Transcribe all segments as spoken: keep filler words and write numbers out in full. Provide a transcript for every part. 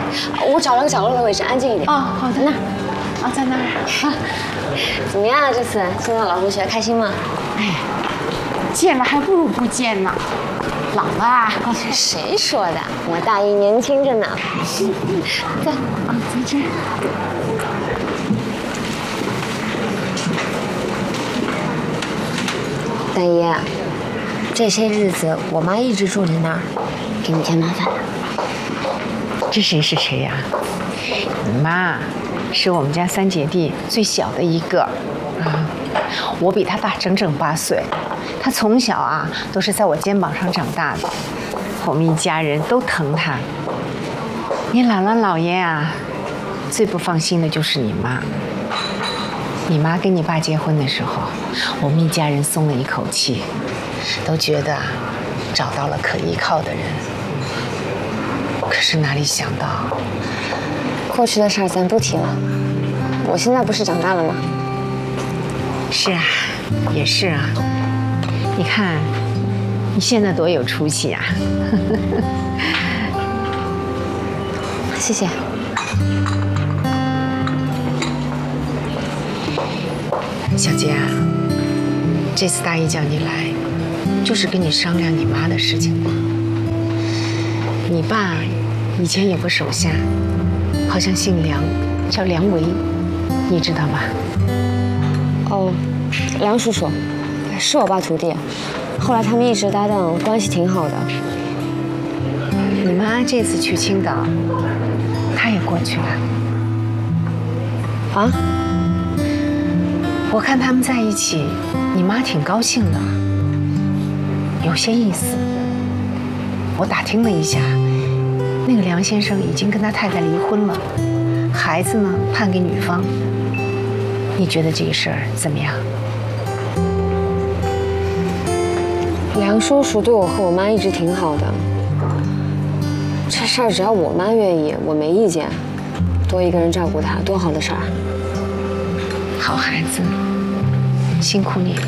我找了个角落的位置，安静一点。 哦，好的， 那儿。 啊，在那儿。 啊，怎么样啊？这次见到老同学开心吗？ 哎呀，见了还不如不见呢。老了啊。 谁说的？我大姨年轻着呢。在啊，在这儿。 大姨，这些日子我妈一直住在那儿，给你添麻烦了。 这谁是谁呀？你妈是我们家三姐弟最小的一个啊，我比她大整整八岁。她从小啊都是在我肩膀上长大的，我们一家人都疼她。你姥姥姥爷啊，最不放心的就是你妈。你妈跟你爸结婚的时候，我们一家人松了一口气，都觉得找到了可依靠的人。可是哪里想到， 过去的事儿咱不提了。我现在不是长大了吗？ 是啊，也是啊。你看，你现在多有出息啊！ 谢谢。 小杰啊，这次大姨叫你来，就是跟你商量你妈的事情嘛。你爸以前有个手下，好像姓梁，叫梁维，你知道吗？ 哦，梁叔叔，是我爸徒弟，后来他们一直搭档，关系挺好的。 你妈这次去青岛，她也过去了。 啊？ 我看他们在一起，你妈挺高兴的，有些意思。我打听了一下，那个梁先生已经跟他太太离婚了，孩子呢判给女方。你觉得这个事儿怎么样？ 梁叔叔对我和我妈一直挺好的，这事儿只要我妈愿意，我没意见。多一个人照顾她，多好的事儿。 好孩子，辛苦你了。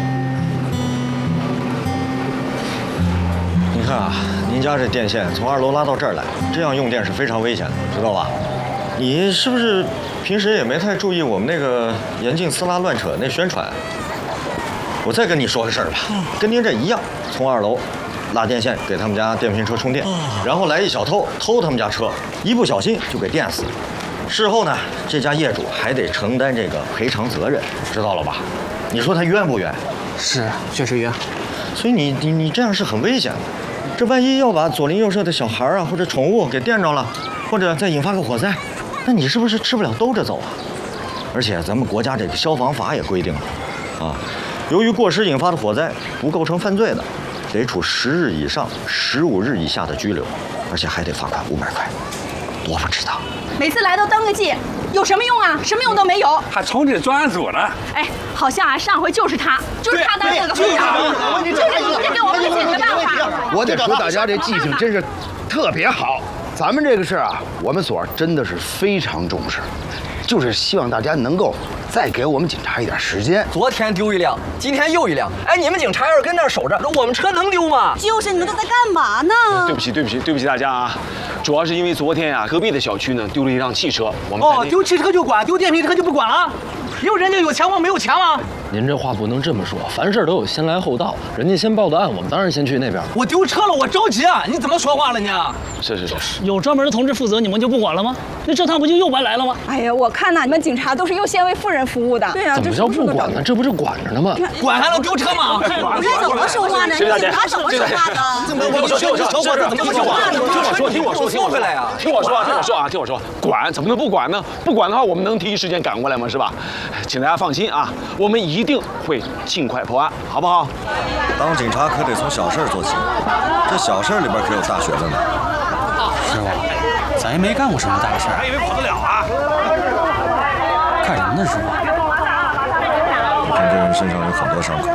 你看啊，您家这电线从二楼拉到这儿来，这样用电是非常危险的，知道吧？你是不是平时也没太注意我们那个严禁撕拉乱扯那宣传？我再跟你说个事儿吧，跟您这一样，从二楼拉电线给他们家电瓶车充电，然后来一小偷偷他们家车，一不小心就给电死了。事后呢，这家业主还得承担这个赔偿责任，知道了吧？你说他冤不冤？ 是，确实冤。 所以你你你这样是很危险的。这万一要把左邻右舍的小孩啊或者宠物给电着了，或者再引发个火灾，那你是不是吃不了兜着走啊？而且咱们国家这个消防法也规定了，啊，由于过失引发的火灾不构成犯罪的，得处十日以上十五日以下的拘留，而且还得罚款五百块，多不值当。 每次来都登个记，有什么用啊？什么用都没有。 还重启专案组呢。 哎，好像啊，上回就是他，就是他当这个副长，就是你得给我们解决办法。 我得说，大家这记性真是特别好。咱们这个事儿啊，我们所真的是非常重视，就是希望大家能够再给我们警察一点时间。 昨天丢一辆，今天又一辆。哎，你们警察要是跟那儿守着，我们车能丢吗？ 就是你们都在干嘛呢？ 对不起，对不起，对不起大家啊！主要是因为昨天呀、啊，隔壁的小区呢丢了一辆汽车，我们哦，丢汽车就管，丢电瓶车就不管了？有人家有强吗？没有强啊！ 您这话不能这么说，凡事都有先来后到，人家先报的案，我们当然先去那边。 我丢车了，我着急啊！你怎么说话了你？ 是是是， 有专门的同志负责，你们就不管了吗？那这趟不就又白来了吗？ 哎呀，我看呐，你们警察都是优先为富人服务的。对呀、啊， 怎么叫不管呢？这不是管着呢吗？ 管还能丢车吗？ 你这怎么说话呢？你警察怎么说话呢？ 怎么我说我说说话怎么说话？ 听我说，听我说，听我说来啊！ 听我说，听我说啊，听我说，管怎么能不管呢？不管的话，我们能第一时间赶过来吗？是吧？请大家放心啊，我们一定会尽快破案，好不好？ 当警察可得从小事做起，这小事里边可有大学问呢。 师傅，咱也没干过什么大事， 还以为跑得了啊？ 干什么呢，师傅？ 我看这人身上有很多伤口，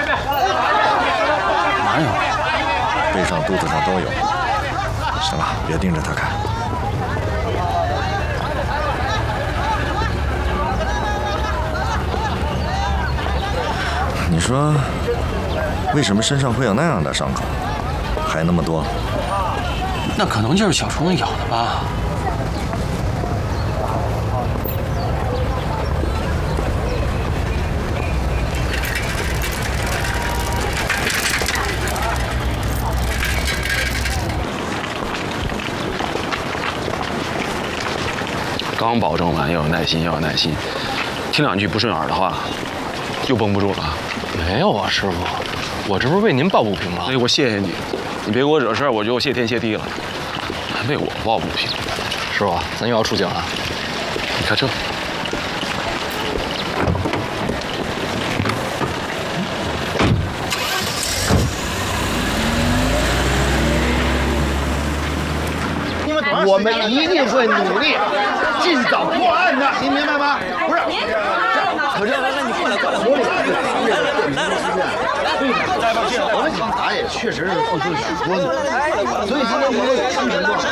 哪有？ 背上、肚子上都有。行了，别盯着他看。你说，为什么身上会有那样的伤口，还那么多？ 那可能就是小虫子咬的吧。 刚保证完要有耐心，要有耐心。听两句不顺耳的话，又绷不住了。 没有啊，师傅，我这不是为您抱不平吗？ 哎，我谢谢你，你别给我惹事儿，我就谢天谢地了。还为我抱不平。 师傅，咱又要出警了， 你开车。 我们一定会努力，尽早破案的，您明白吗？不是，可是来来，你过来过来，我我们警察也确实是付出了许多努力，所以现在因为精神状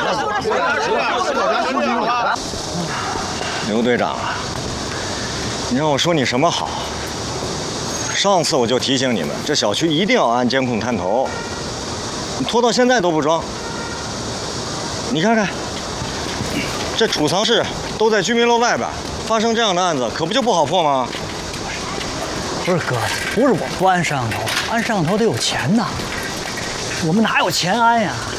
态， 刘队长啊，你让我说你什么好？上次我就提醒你们，这小区一定要安监控探头，你拖到现在都不装。 你看看，这储藏室都在居民楼外边，发生这样的案子，可不就不好破吗？ 不是哥，不是我不安摄像头，安摄像头得有钱呐，我们哪有钱安呀？